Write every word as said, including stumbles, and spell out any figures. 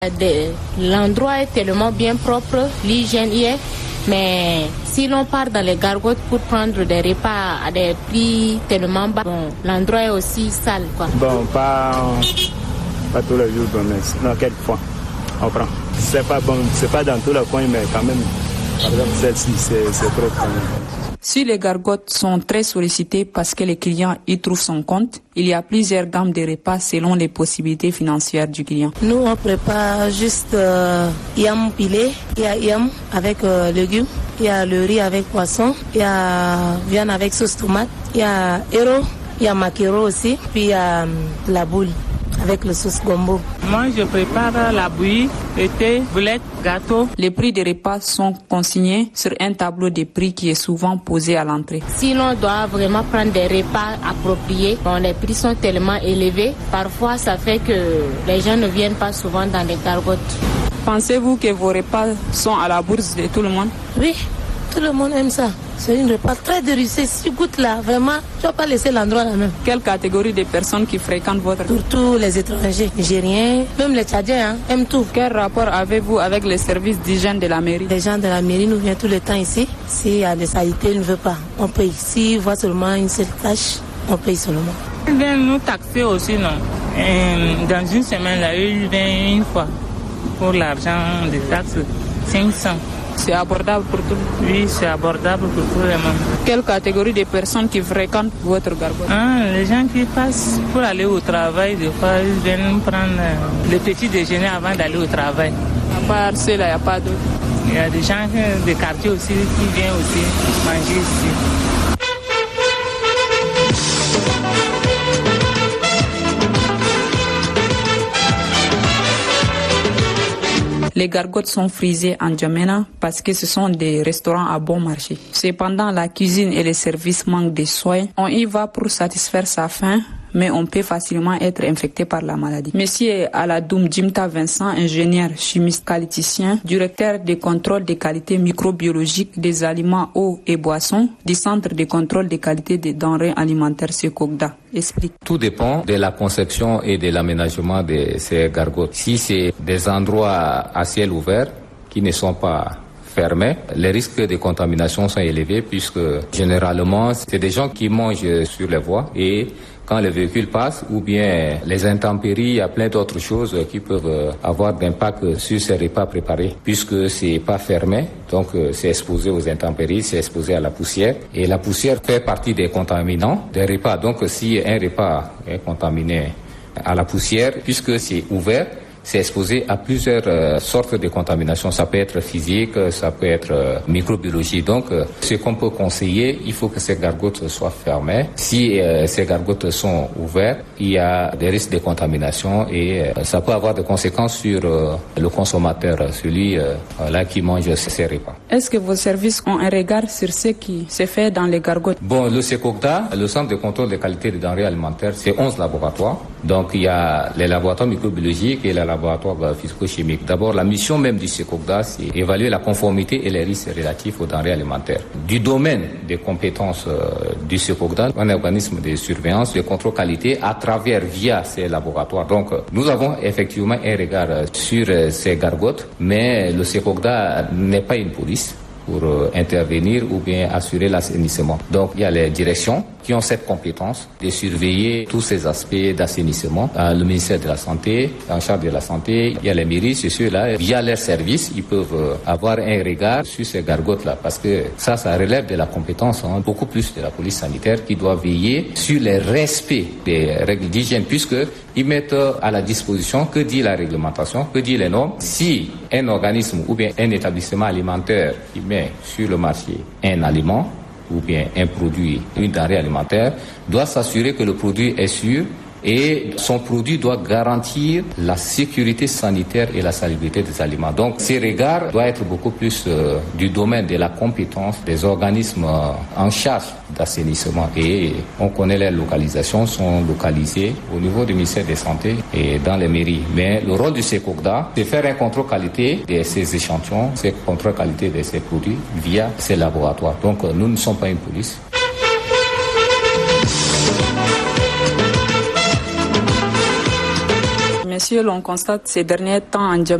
L'endroit est tellement bien propre, l'hygiène y est, mais si l'on part dans les gargotes pour prendre des repas à des prix tellement bas, bon, l'endroit est aussi sale, quoi. Bon, pas, pas tous les jours, mais non, quelquefois, on prend. C'est pas bon, c'est pas dans tous les coins, mais quand même, par exemple, celle-ci, c'est, c'est trop quand même. Si les gargotes sont très sollicitées parce que les clients y trouvent son compte, il y a plusieurs gammes de repas selon les possibilités financières du client. Nous, on prépare juste euh, yam pilé, il y a yam avec euh, légumes, il y a le riz avec poisson, il y a viande avec sauce tomate, il y a héros, il y a maquereau aussi, puis il y a euh, la boule avec le sauce gombo. Moi, je prépare la bouillie, le thé, boulette, gâteau. Les prix des repas sont consignés sur un tableau de prix qui est souvent posé à l'entrée. Si l'on doit vraiment prendre des repas appropriés, bon, les prix sont tellement élevés. Parfois, ça fait que les gens ne viennent pas souvent dans les gargotes. Pensez-vous que vos repas sont à la bourse de tout le monde? Oui, tout le monde aime ça. C'est un repas très délicieux. Si tu goûtes là, vraiment, tu ne vas pas laisser l'endroit là même. Quelle catégorie de personnes qui fréquentent votre... Surtout les étrangers, nigériens, même les Tchadiens, hein, aiment tout. Quel rapport avez-vous avec les services d'hygiène de la mairie? Les gens de la mairie nous viennent tout le temps ici. S'il y a des saletés, ils ne veulent pas. On paye. S'ils voient seulement une seule tâche, on paye seulement. Ils viennent nous taxer aussi, non? Et dans une semaine, là, ils viennent une fois pour l'argent des taxes, cinq cents. C'est abordable pour tout le monde? Oui, c'est abordable pour tout le monde. Quelle catégorie de personnes qui fréquentent votre gargote? Ah, les gens qui passent pour aller au travail, des fois, ils viennent prendre le petit déjeuner avant d'aller au travail. À part cela, il n'y a pas d'autres? Il y a des gens des quartiers aussi qui viennent aussi manger ici. Les gargotes sont frisées en Djamena parce que ce sont des restaurants à bon marché. Cependant, la cuisine et les services manquent de soins. On y va pour satisfaire sa faim, mais on peut facilement être infecté par la maladie. Monsieur Aladoum Djimta Vincent, ingénieur chimiste qualiticien, directeur de contrôle de qualité microbiologique des aliments, eau et boissons du Centre de contrôle de qualité des denrées alimentaires Sekogda, explique. Tout dépend de la conception et de l'aménagement de ces gargotes. Si c'est des endroits à ciel ouvert qui ne sont pas fermés, les risques de contamination sont élevés puisque généralement c'est des gens qui mangent sur les voies et quand les véhicules passent ou bien les intempéries, il y a plein d'autres choses qui peuvent avoir d'impact sur ces repas préparés puisque c'est pas fermé, donc c'est exposé aux intempéries, c'est exposé à la poussière et la poussière fait partie des contaminants des repas. Donc si un repas est contaminé à la poussière, puisque c'est ouvert, c'est exposé à plusieurs euh, sortes de contaminations. Ça peut être physique, ça peut être euh, microbiologie. Donc, euh, ce qu'on peut conseiller, il faut que ces gargotes soient fermées. Si euh, ces gargotes sont ouvertes, il y a des risques de contamination et euh, ça peut avoir des conséquences sur euh, le consommateur, celui euh, là qui mange ces repas. Est-ce que vos services ont un regard sur ce qui se fait dans les gargotes? Bon, le Sekogda, le Centre de contrôle de qualité des denrées alimentaires, c'est onze laboratoires. Donc, il y a les laboratoires microbiologiques et les laboratoire physico-chimique. D'abord, la mission même du Sekogda, c'est évaluer la conformité et les risques relatifs aux denrées alimentaires. Du domaine des compétences euh, du Sekogda, un organisme de surveillance, de contrôle qualité à travers, via ces laboratoires. Donc, euh, nous avons effectivement un regard euh, sur euh, ces gargotes, mais le Sekogda n'est pas une police pour euh, intervenir ou bien assurer l'assainissement. Donc, il y a les directions qui ont cette compétence de surveiller tous ces aspects d'assainissement. Euh, le ministère de la Santé, en charge de la santé, il y a les mairies, c'est ceux-là, via leurs services, ils peuvent euh, avoir un regard sur ces gargotes-là, parce que ça, ça relève de la compétence, hein, beaucoup plus de la police sanitaire qui doit veiller sur le respect des règles d'hygiène, puisqu'ils mettent à la disposition que dit la réglementation, que dit les normes. Si un organisme ou bien un établissement alimentaire qui met sur le marché un aliment, ou bien un produit, une denrée alimentaire, doit s'assurer que le produit est sûr et son produit doit garantir la sécurité sanitaire et la salubrité des aliments. Donc, ces regards doivent être beaucoup plus euh, du domaine de la compétence des organismes euh, en charge d'assainissement. Et on connaît les localisations, sont localisées au niveau du ministère de la Santé et dans les mairies. Mais le rôle du Sekogda, c'est faire un contrôle qualité de ces échantillons, c'est contrôle qualité de ces produits via ces laboratoires. Donc, nous ne sommes pas une police. Monsieur actuelle, on constate ces derniers temps en Djamena